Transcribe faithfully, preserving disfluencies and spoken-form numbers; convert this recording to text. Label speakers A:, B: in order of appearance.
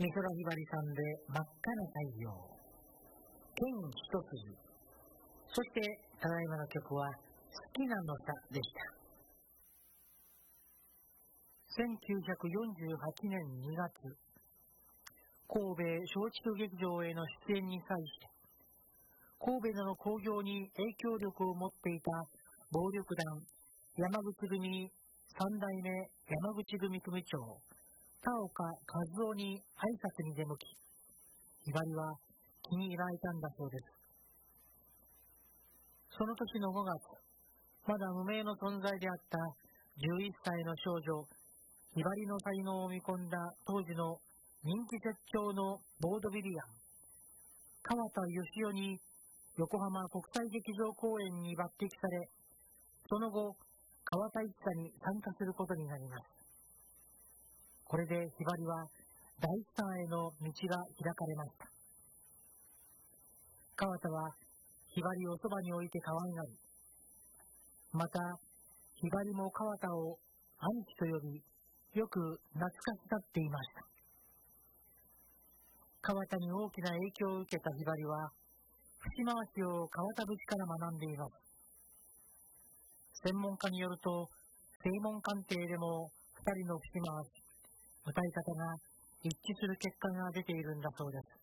A: 美空ひばりさんで真っ赤な太陽、剣一筋。そしてただいまの曲は好きなのさでした。せんきゅうひゃくよんじゅうはちねんにがつ、神戸松竹劇場への出演に際して神戸の興行に影響力を持っていた暴力団山口組三代目山口組組長田岡和夫に挨拶に出向き、ひばりは気に入られたんだそうです。その年のごがつ、まだ無名の存在であったじゅういっさいの少女ひばりの才能を見込んだ当時の人気絶頂のボードビリアン川田芳代に横浜国際劇場公演に抜擢され、その後川田一茶に参加することになります。これでひばりは大スターへの道が開かれました。川田はひばりをそばに置いて可愛がり、またひばりも川田を兄貴と呼び、よく懐かしがっていました。川田に大きな影響を受けたひばりは節回しを川田節から学んでいます。専門家によると正門鑑定でもふたりの節回し、歌い方が一致する結果が出ているんだそうです。